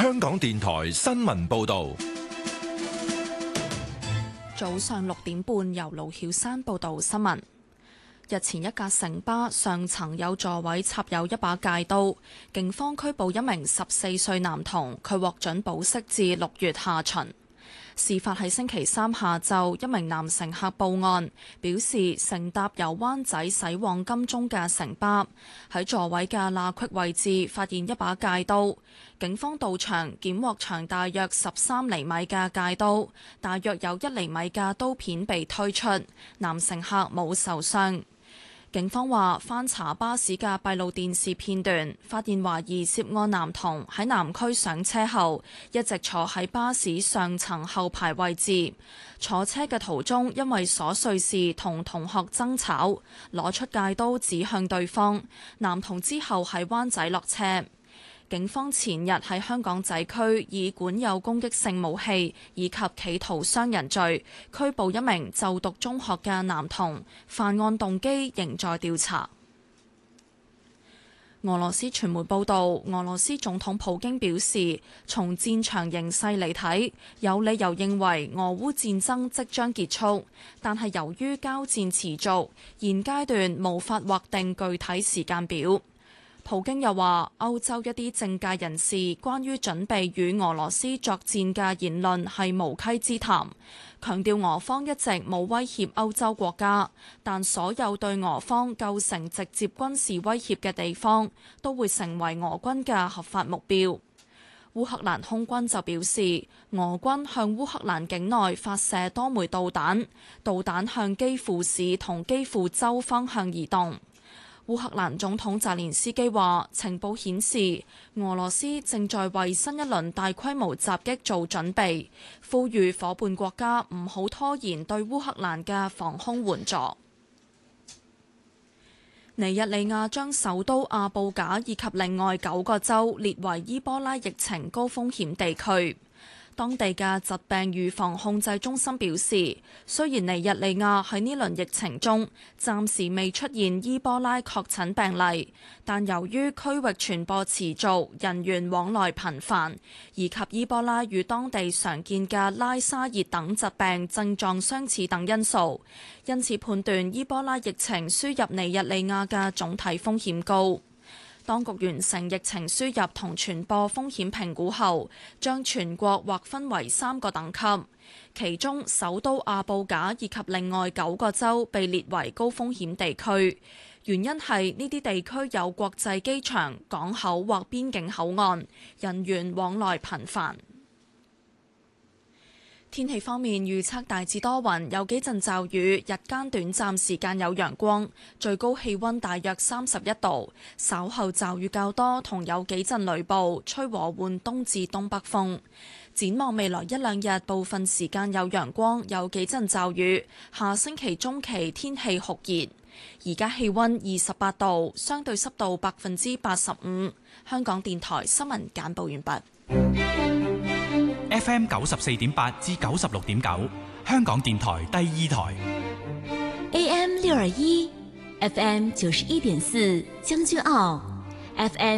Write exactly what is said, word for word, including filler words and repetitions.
香港電台新聞報道。 早上六點半，由盧曉山報道新聞。日前一架城巴上層有座位插有一把戒刀，警方拘捕一名十四歲男童，佢獲准保釋至六月下旬。事發喺星期三下晝，一名男乘客報案，表示乘搭由灣仔駛往金鐘嘅城巴，喺座位嘅罅隙位置發現一把戒刀。警方到場檢獲長大約十三厘米嘅戒刀，大約有一厘米嘅刀片被推出，男乘客冇受傷。警方話翻查巴士嘅閉路電視片段，發現懷疑涉案男童喺南區上車後，一直坐喺巴士上層後排位置。坐車嘅途中，因為瑣碎事同同學爭吵，攞出戒刀指向對方。男童之後喺灣仔落車。警方前日喺香港仔區以管有攻擊性武器以及企圖傷人罪拘捕一名就讀中學嘅男童，犯案動機仍在調查。俄羅斯傳媒報道，俄羅斯總統普京表示，從戰場形勢嚟睇，有理由認為俄烏戰爭即將結束，但係由於交戰持續，現階段無法劃定具體時間表。普京又話，歐洲一啲政界人士關於準備與俄羅斯作戰嘅言論係無稽之談，強調俄方一直冇威脅歐洲國家，但所有對俄方構成直接軍事威脅嘅地方都會成為俄軍嘅合法目標。烏克蘭空軍就表示，俄軍向烏克蘭境內發射多枚導彈，導彈向基輔市同基輔州方向移動。烏克蘭總統澤連斯基話，情報顯示俄羅斯正在為新一輪大規模襲擊做準備，呼籲夥伴國家唔好拖延對烏克蘭嘅防空援助。尼日利亞將首都阿布賈以及另外九個州列為伊波拉疫情高風險地區。當地嘅疾病預防控制中心表示，雖然尼日利亞喺呢輪疫情中暫時未出現伊波拉確診病例，但由於區域傳播持續、人員往來頻繁，以及伊波拉與當地常見嘅拉沙熱等疾病症狀相似等因素，因此判斷伊波拉疫情輸入尼日利亞嘅總體風險高。當局完成疫情輸入同傳播風險評估後，將全國劃分為三個等級，其中首都阿布賈以及另外九個州被列為高風險地區，原因係呢啲地區有國際機場、港口或邊境口岸，人員往來頻繁。天氣方面預測大致多雲，有幾陣驟雨，日間短暫時間有陽光，最高氣溫大約三十一度。稍後驟雨較多，同有幾陣雷暴，吹和緩東至東北風。展望未來一兩日，部分時間有陽光，有幾陣驟雨。下星期中期天氣酷熱。而家氣溫二十八度，相對濕度百分之八十五。香港電台新聞簡報完畢。 F M 九十四點八至九十六點九，香港電台第二台。 A M 六二一，F M 九十一點四，將軍澳 ，F M。